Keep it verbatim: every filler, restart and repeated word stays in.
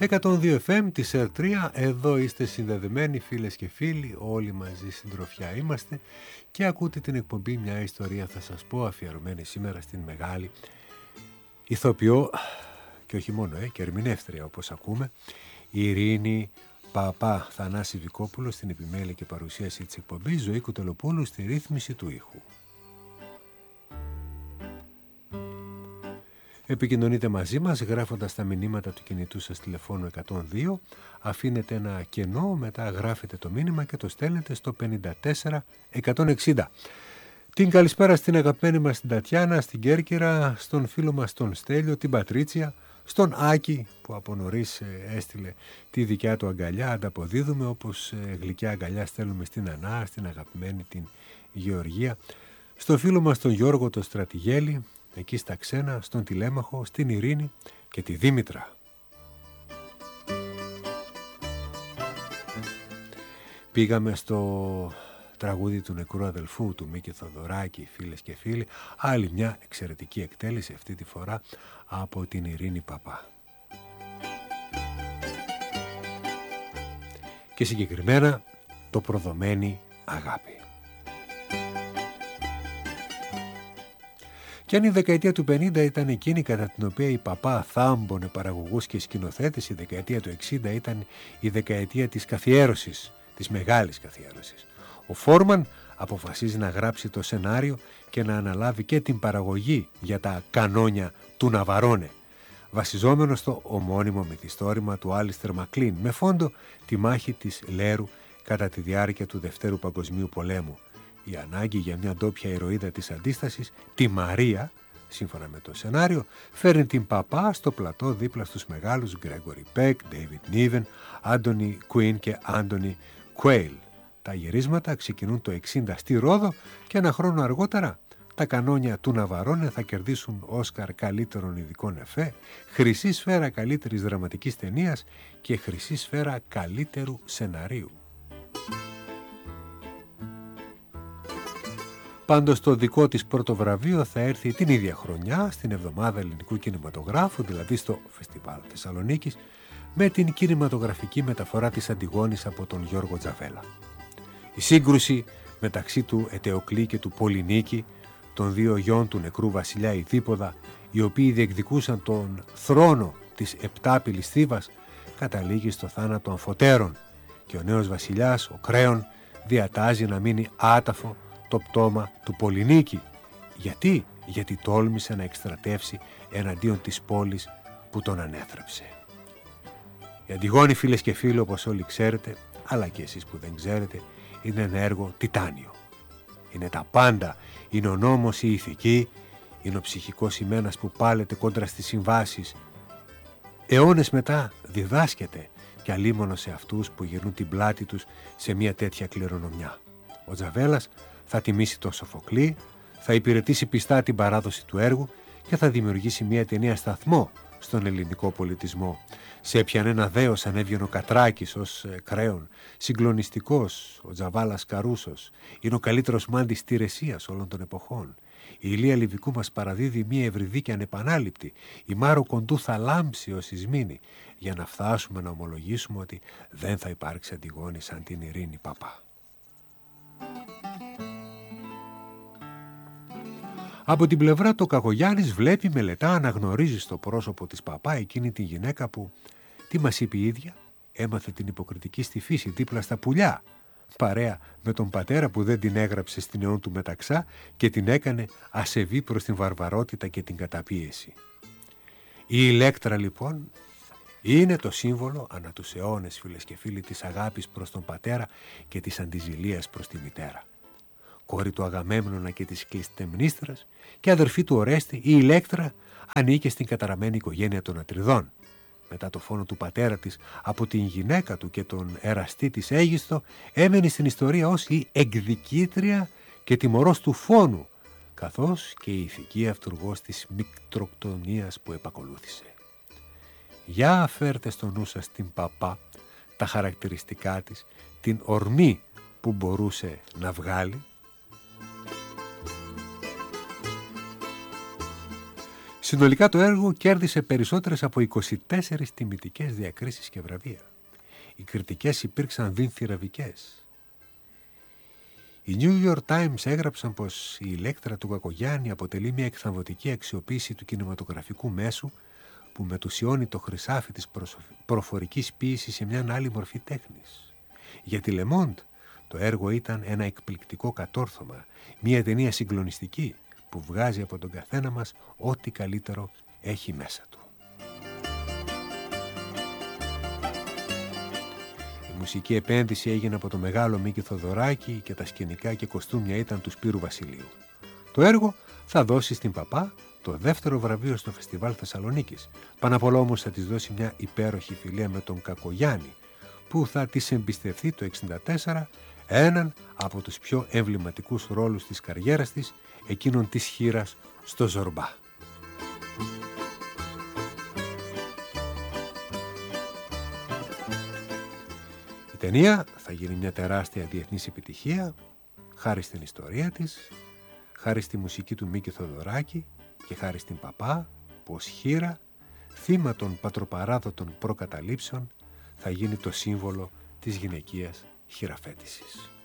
εκατόν δύο εφ εμ της ερ τρία, εδώ είστε συνδεδεμένοι φίλες και φίλοι, όλοι μαζί συντροφιά είμαστε και ακούτε την εκπομπή «Μια ιστορία θα σας πω», αφιερωμένη σήμερα στην μεγάλη ηθοποιό και όχι μόνο, ε, και ερμηνεύτρια όπως ακούμε, η Ειρήνη Παπά. Θανάση Βικόπουλο στην επιμέλεια και παρουσίαση της εκπομπής, Ζωή Κουτελοπούλου στη ρύθμιση του ήχου. Επικοινωνείτε μαζί μας γράφοντας τα μηνύματα του κινητού σας τηλεφώνου εκατόν δύο, αφήνετε ένα κενό, μετά γράφετε το μήνυμα και το στέλνετε στο πενήντα τέσσερα εκατόν εξήντα. Την καλησπέρα στην αγαπημένη μας την Τατιάνα, στην Κέρκυρα, στον φίλο μας τον Στέλιο, την Πατρίτσια, στον Άκη που από νωρίς έστειλε τη δικιά του αγκαλιά. Ανταποδίδουμε όπως γλυκιά αγκαλιά στέλνουμε στην Ανά, στην αγαπημένη την Γεωργία, στον φίλο μας τον Γιώργο τον Στρατηγέλη, εκεί στα Ξένα, στον Τηλέμαχο, στην Ειρήνη και τη Δήμητρα. Πήγαμε στο τραγούδι του νεκρού αδελφού του Μίκη Θοδωράκη, φίλες και φίλοι, άλλη μια εξαιρετική εκτέλεση αυτή τη φορά από την Ειρήνη Παπά. Και συγκεκριμένα το προδομένη αγάπη. Και αν η δεκαετία του πενήντα ήταν εκείνη κατά την οποία η Παπά θάμπονε παραγωγούς και σκηνοθέτες, η δεκαετία του εξήντα ήταν η δεκαετία της καθιέρωσης, της μεγάλης καθιέρωσης. Ο Φόρμαν αποφασίζει να γράψει το σενάριο και να αναλάβει και την παραγωγή για τα κανόνια του Ναβαρόνε, βασιζόμενο στο ομώνυμο μυθιστόρημα του Άλιστερ Μακλίν, με φόντο τη μάχη της Λέρου κατά τη διάρκεια του Δευτέρου Παγκοσμίου Πολέμου. Η ανάγκη για μια ντόπια ηρωίδα της αντίστασης, τη Μαρία, σύμφωνα με το σενάριο, φέρνει την Παπά στο πλατό δίπλα στους μεγάλους Γκρέγκορι Πεκ, Ντέιβιντ Νίβεν, Άντονι Κουίν και Άντονι Κουέιλ. Τα γυρίσματα ξεκινούν το εξήντα στη Ρόδο και ένα χρόνο αργότερα τα κανόνια του Ναβαρόνε θα κερδίσουν Όσκαρ καλύτερων ειδικών εφέ, χρυσή σφαίρα καλύτερης δραματικής ταινίας και χρυσή σφαίρα καλύτερου σεναρίου. Πάντως το δικό της πρώτο βραβείο θα έρθει την ίδια χρονιά στην Εβδομάδα Ελληνικού Κινηματογράφου, δηλαδή στο Φεστιβάλ Θεσσαλονίκης, με την κινηματογραφική μεταφορά της Αντιγόνης από τον Γιώργο Τζαβέλα. Η σύγκρουση μεταξύ του Ετεοκλή και του Πολυνίκη, των δύο γιών του νεκρού βασιλιά Ιδίποδα, οι οποίοι διεκδικούσαν τον θρόνο της επτάπηλης Θήβας, καταλήγει στο θάνατο αμφωτέρων και ο νέος βασιλιάς, ο Κρέον, διατάζει να μείνει άταφο το πτώμα του Πολυνίκη. Γιατί? Γιατί τόλμησε να εκστρατεύσει εναντίον της πόλης που τον ανέθρεψε. Η Αντιγόνη, φίλες και φίλοι, όπως όλοι ξέρετε, αλλά και εσείς που δεν ξέρετε, είναι ένα έργο τιτάνιο. Είναι τα πάντα. Είναι ο νόμος, η ηθική, είναι ο ψυχικός ημένας που πάλεται κόντρα στις συμβάσεις. Αιώνες μετά διδάσκεται και αλίμονο σε αυτούς που γυρνούν την πλάτη τους σε μια τέτοια κληρονομιά. Ο Τζαβέλας θα τιμήσει τον Σοφοκλή, θα υπηρετήσει πιστά την παράδοση του έργου και θα δημιουργήσει μια ταινία σταθμό στον ελληνικό πολιτισμό. Σε έπιανε ένα δέος ανέβγαινε ο Κατράκης ως ε, Κρέον, συγκλονιστικός, ο Τζαβάλας Καρούσος, είναι ο καλύτερος μάντης τηρεσίας όλων των εποχών. Η Ηλία Λιβικού μας παραδίδει μια ευρυδίκη ανεπανάληπτη, η Μάρο Κοντού θα λάμψει ως Ισμήνη, για να φτάσουμε να ομολογήσουμε ότι δεν θα υπάρξει Αντιγόνη σαν την Ειρήνη Παπά. Από την πλευρά του Κακογιάννης βλέπει, μελετά, αναγνωρίζει στο πρόσωπο της Παπά εκείνη τη γυναίκα που, τι μας είπε η ίδια, έμαθε την υποκριτική στη φύση δίπλα στα πουλιά, παρέα με τον πατέρα που δεν την έγραψε στην αιών του μεταξά και την έκανε ασεβή προς την βαρβαρότητα και την καταπίεση. Η Ηλέκτρα λοιπόν είναι το σύμβολο ανά τους αιώνες, φίλες και φίλοι, της αγάπης προς τον πατέρα και της αντιζηλίας προς τη μητέρα. Κόρη του Αγαμέμνονα και της Κλειστεμνίστρας και αδερφή του Ορέστη, η Ηλέκτρα ανήκε στην καταραμένη οικογένεια των Ατριδών. Μετά το φόνο του πατέρα της από την γυναίκα του και τον εραστή της Αίγιστο, έμενε στην ιστορία ως η εκδικήτρια και τιμωρός του φόνου, καθώς και η ηθική αυτουργός της μικτροκτονίας που επακολούθησε. Για φέρτε στο νου σας την Παπά, τα χαρακτηριστικά της, την ορμή που μπορούσε να Συνολικά το έργο κέρδισε περισσότερες από είκοσι τέσσερις τιμητικές διακρίσεις και βραβεία. Οι κριτικές υπήρξαν δινθυραβικές. Οι New York Times έγραψαν πως η Ηλέκτρα του Κακογιάννη αποτελεί μια εκθαμβωτική αξιοποίηση του κινηματογραφικού μέσου που μετουσιώνει το χρυσάφι της προφορικής ποίησης σε μια άλλη μορφή τέχνης. Για τη Le Monde το έργο ήταν ένα εκπληκτικό κατόρθωμα, μια ταινία συγκλονιστική που βγάζει από τον καθένα μας ό,τι καλύτερο έχει μέσα του. Η μουσική επένδυση έγινε από το μεγάλο Μίκη Θοδωράκη και τα σκηνικά και κοστούμια ήταν του Σπύρου Βασιλείου. Το έργο θα δώσει στην Παπά το δεύτερο βραβείο στο Φεστιβάλ Θεσσαλονίκης. Πάνω απ' όλα όμως θα της δώσει μια υπέροχη φιλία με τον Κακογιάννη, που θα της εμπιστευτεί το εξήντα τέσσερα έναν από τους πιο εμβληματικούς ρόλους της καριέρας της, εκείνον της Χήρας στο Ζορμπά. Η ταινία θα γίνει μια τεράστια διεθνής επιτυχία, χάρη στην ιστορία της, χάρη στη μουσική του Μίκη Θοδωράκη και χάρη στην Παπά, που ως Χήρα, θύμα των πατροπαράδοτων προκαταλήψεων, θα γίνει το σύμβολο της γυναικείας χειραφέτησης.